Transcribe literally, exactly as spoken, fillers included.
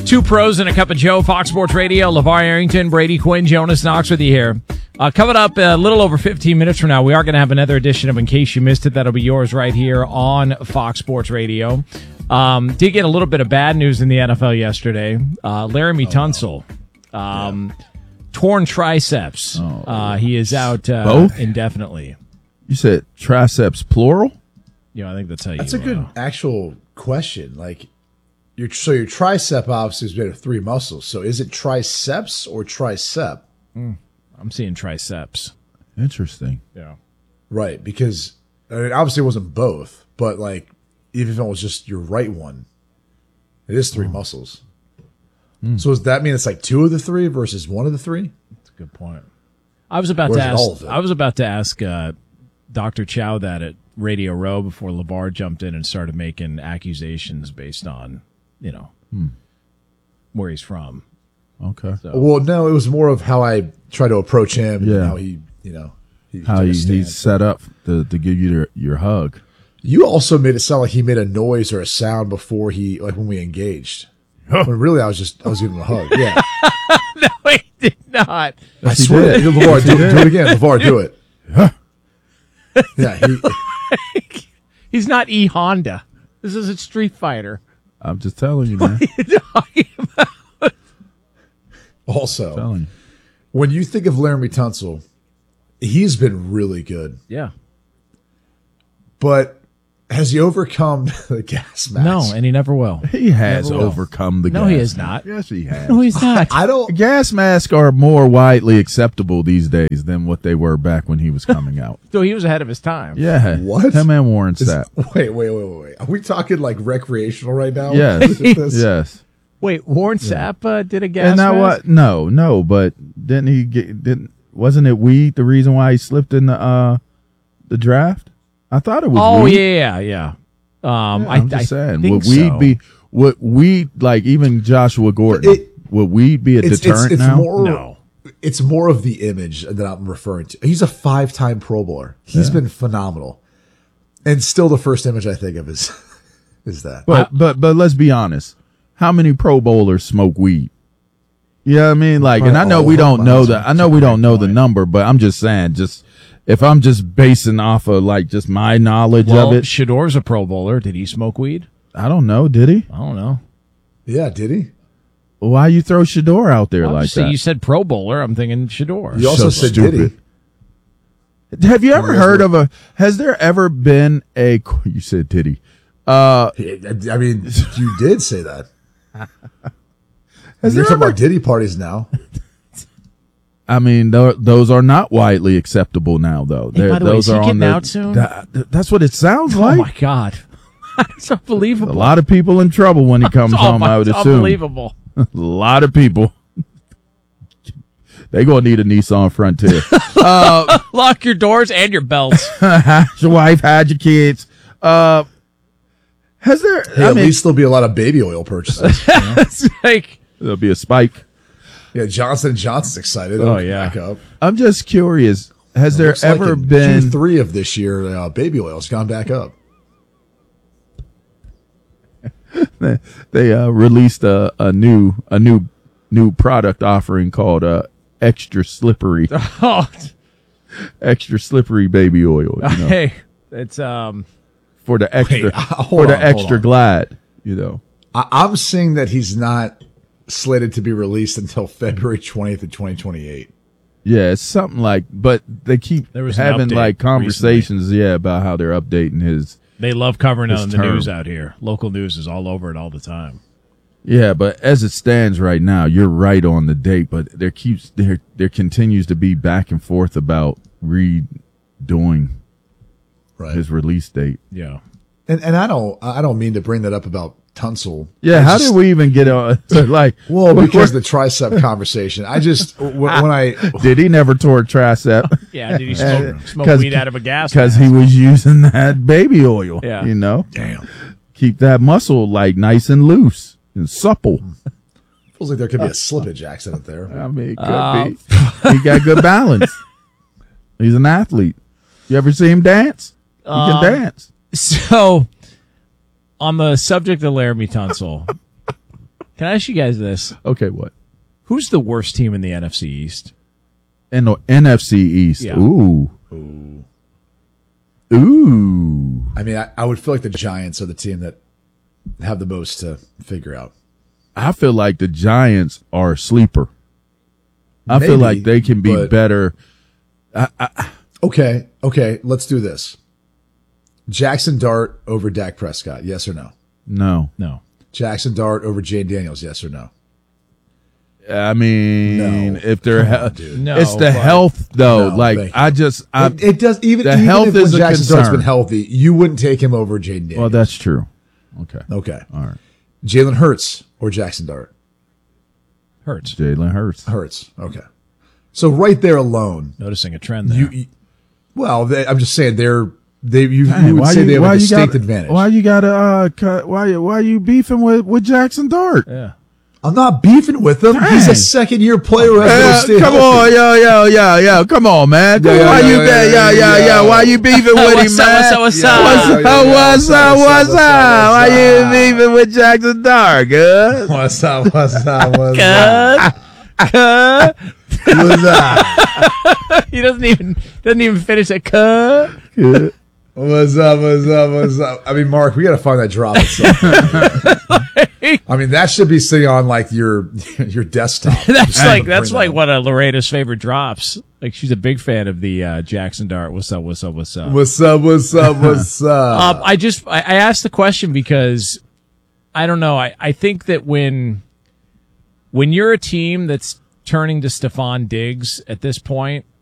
Two pros and a cup of Joe, Fox Sports Radio. LeVar Arrington, Brady Quinn, Jonas Knox with you here. Uh, coming up a little over fifteen minutes from now, we are going to have another edition of In Case You Missed It. That'll be yours right here on Fox Sports Radio. Um, did get a little bit of bad news in the N F L yesterday. Uh, Laramie oh, Tunsil, um, yeah. torn triceps. Oh, uh, he is out uh, both? indefinitely. You said triceps plural? Yeah, I think that's how you. That's a good uh, actual question. Like, your so your tricep obviously is made of three muscles. So is it triceps or tricep? Mm, I'm seeing triceps. Interesting. Yeah. Right, because I mean, obviously it wasn't both, but like even if it was just your right one, it is three oh. muscles. Mm. So does that mean it's like two of the three versus one of the three? That's a good point. I was about to ask. I was about to ask uh, Doctor Chow that at Radio Row before LeVar jumped in and started making accusations based on, you know, hmm. where he's from. Okay. So. Well, no, it was more of how I try to approach him. Yeah. And how he, you know, he how he, he's set up to, to give you your, your hug. You also made it sound like he made a noise or a sound before he, like when we engaged. When really I was just, I was giving him a hug. Yeah. No, he did not. I swear. LeVar, do, do it again. LeVar, do it. Yeah. He, He's not E Honda. This is a Street Fighter. I'm just telling you, man. What are you talking about? Also, telling you. When you think of Laramie Tunsil, he's been really good. Yeah. But has he overcome the gas mask? No, and he never will. He has never overcome the no, gas No, he has not. Yes, he has. No, he's not. I don't. Gas masks are more widely acceptable these days than what they were back when he was coming out. So he was ahead of his time. Yeah. What? Him and Warren Sapp. Wait, wait, wait, wait, wait. Are we talking like recreational right now? Yes. Yes. Wait, Warren yeah. Sapp uh, did a gas and now mask? what? No, no, but didn't he get, didn't, wasn't it weed the reason why he slipped in the, uh, the draft? I thought it was oh, weed. yeah, yeah. Um, yeah, I, I'm just I saying, think would weed so. be, would weed, like even Joshua Gordon, it, would weed be a it's, deterrent it's, it's now? More, no. It's more of the image that I'm referring to. He's a five-time Pro Bowler. He's yeah. been phenomenal. And still the first image I think of is, is that. But, but, but let's be honest. How many Pro Bowlers smoke weed? Yeah, you know I mean, like, and I know we don't know that. I know we don't know the number, but I'm just saying, just if I'm just basing off of like just my knowledge well, of it. Shador's a Pro Bowler. Did he smoke weed? I don't know. Did he? I don't know. Yeah, did he? Why you throw Shador out there well, like that? You said Pro Bowler. I'm thinking Shador. You also so said stupid. Did he? Have you ever heard of a? Has there ever been a? You said did he? Uh, I mean, you did say that. Has You're there talking ever, about Diddy parties now. I mean, th- those are not widely acceptable now, though. Hey, by the those way, is are he on getting the, out soon? Th- that's what it sounds oh like. Oh my God, that's unbelievable. A lot of people in trouble when he comes home. I would assume. Unbelievable. A lot of people. They gonna need a Nissan Frontier. uh, Lock your doors and your belts. Hide your wife, hide your kids. Uh, has there? Hey, I at mean, least there'll be a lot of baby oil purchases. You know? It's like there'll be a spike. Yeah, Johnson and Johnson's excited. Oh, It'll yeah. back up. I'm just curious. Has It there looks like ever in been Q three of this year? Uh, baby oil's gone back up. they, they uh, released a, a new a new new product offering called uh, extra slippery oh, extra slippery baby oil. You know, hey, it's um for the extra Wait, uh, hold for the on, hold extra on. glide. You know, I- I'm seeing that he's not slated to be released until February twentieth of twenty twenty-eight. yeah, it's something like. But they keep There was an having update like conversations, yeah, about how they're updating his. they love covering it This on the term. news out here. Local news is all over it all the time. Yeah, but as it stands right now, you're right on the date. But there keeps there there continues to be back and forth about redoing Right. his release date. Yeah. And and I don't I don't mean to bring that up about Tunsil. Yeah, I how just- did we even get on? To like, Well, what- because the tricep conversation. I just w- when I did he never tore a tricep? Yeah, did he smoke, smoke 'Cause- weed out of a gas Because mask? he was using that baby oil. Yeah. You know, damn keep that muscle like nice and loose and supple. feels like there could be a slippage accident there. I mean, it could Uh, be. He got good balance. He's an athlete. You ever see him dance? He Um, can dance. So, on the subject of Laramie Tunsil, Can I ask you guys this? Okay, what? Who's the worst team in the N F C East? In the N F C East. Yeah. Ooh. Ooh. Ooh. I mean, I, I would feel like the Giants are the team that have the most to figure out. I feel like the Giants are a sleeper. I Maybe, feel like they can be but- better. I, I, Okay, okay, let's do this. Jackson Dart over Dak Prescott, yes or no? no. No. Jackson Dart over Jane Daniels, yes or no? I mean, No. if they're, Come on, he- dude. No, it's the but- health though. No, like thank I just, I, It, it does even, the even health if when is a Jackson Dart's concern. been healthy, you wouldn't take him over Jane Daniels. well, that's true. Okay. okay. All right. Jalen Hurts or Jackson Dart? Hurts. Jalen Hurts. Hurts. Okay. So right there alone, Noticing a trend there. you, you well, they, I'm just saying they're they you, Dang, you would why say you, they have why a you distinct gotta, advantage. Why you gotta, uh, cut, why, why you beefing with, with Jackson Dart? yeah. I'm not beefing with him. He's Dang. a second year player who has Yeah, to stay come healthy. on, yo, yo, yo, yo, come on, man. Come Yeah, on, yeah, why yeah, you, yeah, yeah, yeah, yeah, yeah, yeah. Why you beefing with him, What's up, man? what's up, what's Yeah, up? What's yeah, up, yeah, what's yeah. up, What's what's up, up? Why what's you up? beefing with Jackson Dart, good? What's up? What's up? What's up? Cuh. What's up? He doesn't even doesn't even finish it. Cuh. Good. What's up? What's up? What's up? I mean, Mark, we got to find that drop. At some point. I mean, that should be sitting on like your your desktop. That's Bring like that's that like up. one of Loretta's favorite drops. Like she's a big fan of the uh, Jackson Dart. What's up? What's up? What's up? What's up? What's up? What's up? Um, I just I, I asked the question because I don't know. I, I think that when when you're a team that's turning to Stephon Diggs at this point,